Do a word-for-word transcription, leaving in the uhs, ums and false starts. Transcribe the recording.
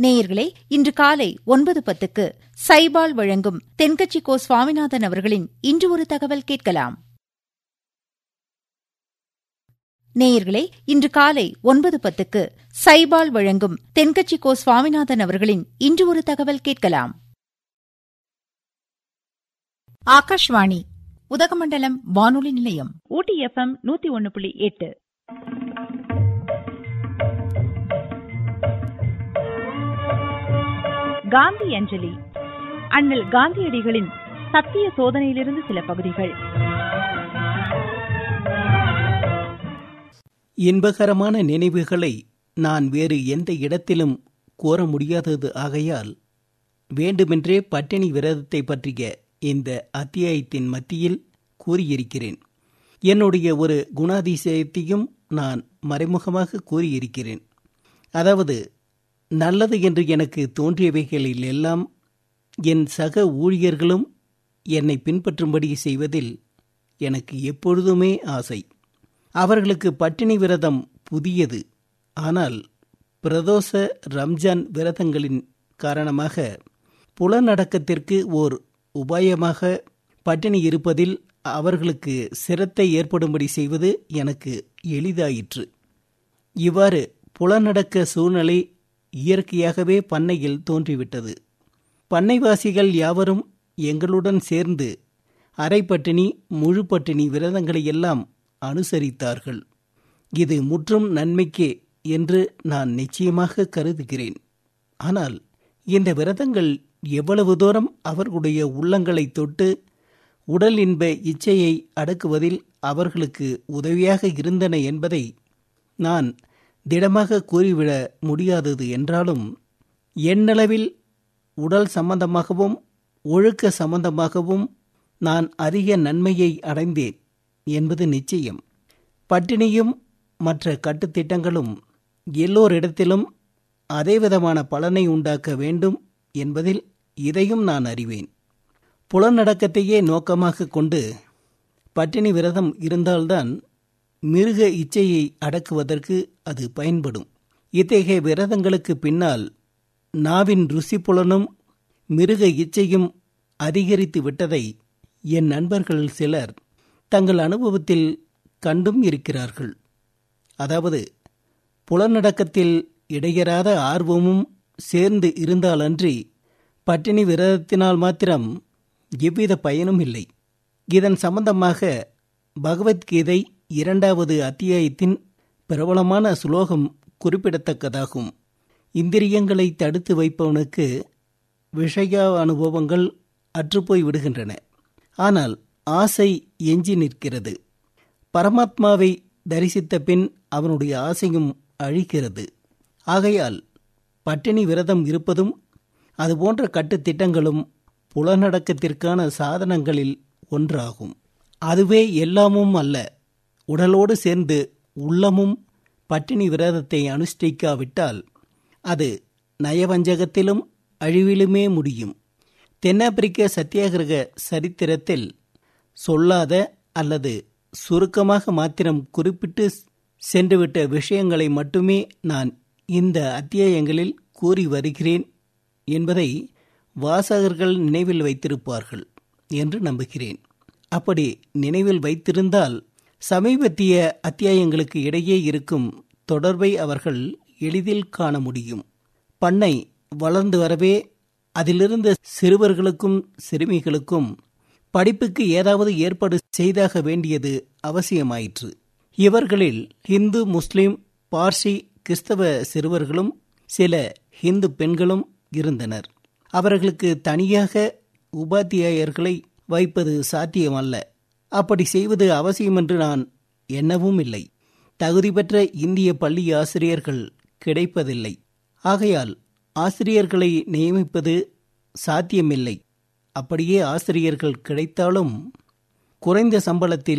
நேயர்களே, இன்று காலை ஒன்பது பத்துக்கு சைபால் வழங்கும் தென்கட்சி கோ சுவாமிநாதன் அவர்களின் இன்று ஒரு தகவல் கேட்கலாம். நேயர்களே, இன்று காலை ஒன்பது பத்துக்கு சைபால் வழங்கும் தென்கட்சி கோ சுவாமிநாதன் அவர்களின் இன்று ஒரு தகவல் கேட்கலாம். ஆகாஷ்வாணி உதகமண்டலம் வானொலி நிலையம், ஊட்டி எஃப் எம் நூத்தி ஒன்னு புள்ளி எட்டு. காந்தி அஞ்சலி, அண்ணல் காந்தியடிகளின் சத்திய சோதனையிலிருந்து சில பகுதிகள். இன்பகரமான நினைவுகளை நான் வேறு எந்த இடத்திலும் கோர முடியாதது ஆகையால் வேண்டுமென்றே பட்டினி விரதத்தை பற்றிய இந்த அத்தியாயத்தின் மத்தியில் கூறியிருக்கிறேன். என்னுடைய ஒரு குணாதிசயத்தையும் நான் மறைமுகமாக கூறியிருக்கிறேன். அதாவது, நல்லது என்று எனக்கு தோன்றியவைகளில் எல்லாம் என் சக ஊழியர்களும் என்னை பின்பற்றும்படி செய்வதில் எனக்கு எப்பொழுதுமே ஆசை. அவர்களுக்கு பட்டினி விரதம் புதியது. ஆனால் பிரதோஷ ரம்ஜான் விரதங்களின் காரணமாக புலனடக்கத்திற்கு ஓர் உபாயமாக பட்டினி இருப்பதில் அவர்களுக்கு சிரத்தை ஏற்படும்படி செய்வது எனக்கு எளிதாயிற்று. இவ்வாறு புலனடக்க சூழ்நிலை இயற்கையாகவே பண்ணையில் தோன்றிவிட்டது. பண்ணைவாசிகள் யாவரும் எங்களுடன் சேர்ந்து அரை பட்டினி முழு பட்டினி விரதங்களை எல்லாம் அனுசரித்தார்கள். இது முற்றும் நன்மைக்கே என்று நான் நிச்சயமாக கருதுகிறேன். ஆனால் இந்த விரதங்கள் எவ்வளவு தூரம் அவர்களுடைய உள்ளங்களை தொட்டு உடல் இன்ப இச்சையை அடக்குவதில் அவர்களுக்கு உதவியாக இருந்தன என்பதை நான் திடமாக கூறிவிட முடியாதது என்றாலும், எண்ணளவில் உடல் சம்பந்தமாகவும் ஒழுக்க சம்பந்தமாகவும் நான் அதிக நன்மையை அடைந்தேன் என்பது நிச்சயம். பட்டினியும் மற்ற கட்டுத்திட்டங்களும் எல்லோரிடத்திலும் அதே விதமான பலனை உண்டாக்க வேண்டும் என்பதில் இதையும் நான் அறிவேன். புலனடக்கத்தையே நோக்கமாக கொண்டு பட்டினி விரதம் இருந்தால்தான் மிருக இச்சையை அடக்குவதற்கு அது பயன்படும். இத்தகைய விரதங்களுக்கு பின்னால் நாவின் ருசி புலனும் மிருக இச்சையும் அதிகரித்து விட்டதை என் நண்பர்கள் சிலர் தங்கள் அனுபவத்தில் கண்டும் இருக்கிறார்கள். அதாவது, புலனடக்கத்தில் இடையறாத ஆர்வமும் சேர்ந்து இருந்தாலன்றி பட்டினி விரதத்தினால் மாத்திரம் எவ்வித பயனும் இல்லை. இதன் சம்பந்தமாக பகவத்கீதை இரண்டாவது அத்தியாயத்தின் பிரபலமான சுலோகம் குறிப்பிடத்தக்கதாகும். இந்திரியங்களை தடுத்து வைப்பவனுக்கு விஷய அனுபவங்கள் அற்றுப்போய் விடுகின்றன. ஆனால் ஆசை எஞ்சி நிற்கிறது. பரமாத்மாவை தரிசித்த பின் அவனுடைய ஆசையும் அழிக்கிறது. ஆகையால் பட்டினி விரதம் இருப்பதும் அதுபோன்ற கட்டுத்திட்டங்களும் புலனடக்கத்திற்கான சாதனங்களில் ஒன்றாகும். அதுவே எல்லாமும் அல்ல. உடலோடு சேர்ந்து உள்ளமும் பட்டினி விரதத்தை அனுஷ்டிக்காவிட்டால் அது நயவஞ்சகத்திலும் அழிவிலுமே முடியும். தென்னாப்பிரிக்க சத்தியாகிரக சரித்திரத்தில் சொல்லாத அல்லது சுருக்கமாக மாத்திரம் குறிப்பிட்டு சென்றுவிட்ட விஷயங்களை மட்டுமே நான் இந்த அத்தியாயங்களில் கூறி வருகிறேன் என்பதை வாசகர்கள் நினைவில் வைத்திருப்பார்கள் என்று நம்புகிறேன். அப்படி நினைவில் வைத்திருந்தால் சமீபத்திய அத்தியாயங்களுக்கு இடையே இருக்கும் தொடர்பை அவர்கள் எளிதில் காண முடியும். பண்ணை வளர்ந்து வரவே அதிலிருந்த சிறுவர்களுக்கும் சிறுமிகளுக்கும் படிப்புக்கு ஏதாவது ஏற்பாடு செய்தாக வேண்டியது அவசியமாயிற்று. இவர்களில் இந்து, முஸ்லிம், பார்சி, கிறிஸ்தவ சிறுவர்களும் சில இந்து பெண்களும் இருந்தனர். அவர்களுக்கு தனியாக உபாத்தியாயர்களை வைப்பது சாத்தியமல்ல. அப்படி செய்வது அவசியம் என்று நான் எண்ணவும் இல்லை. தகுதி பெற்ற இந்திய பள்ளி ஆசிரியர்கள் கிடைப்பதில்லை. ஆகையால் ஆசிரியர்களை நியமிப்பது சாத்தியமில்லை. அப்படியே ஆசிரியர்கள் கிடைத்தாலும் குறைந்த சம்பளத்தில்